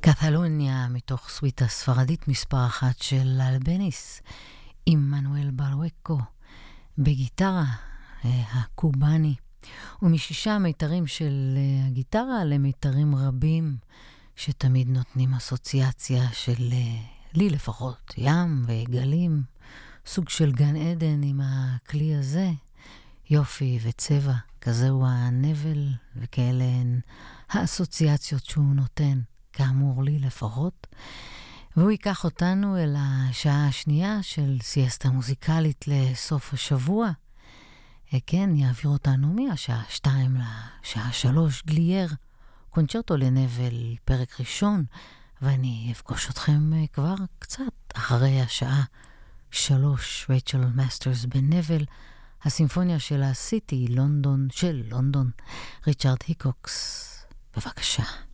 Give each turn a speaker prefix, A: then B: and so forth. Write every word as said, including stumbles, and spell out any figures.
A: קטלוניה מתוך סוויטה ספרדית מספר אחת של אלבניס עם מנואל ברווקו בגיטרה הקובני, ומשישה מיתרים של הגיטרה למיתרים רבים שתמיד נותנים אסוציאציה של, לי לפחות, ים וגלים, סוג של גן עדן עם הכלי הזה, יופי וצבע, כזהו הנבל וכאלה הן האסוציאציות שהוא נותן, כאמור לי לפחות. והוא ייקח אותנו אל השעה השנייה של סיאסטה מוזיקלית לסוף השבוע. כן, יעביר אותנו מהשעה שתיים לשעה שלוש, גלייר, קונצ'רטו לנבל, פרק ראשון, ואני אפגוש אתכם כבר קצת אחרי השעה שלוש, רייצ'ל מאסטרס בנבל, הסימפוניה של הסיטי לונדון, של לונדון, ריצ'רד היקוקס. בבקשה.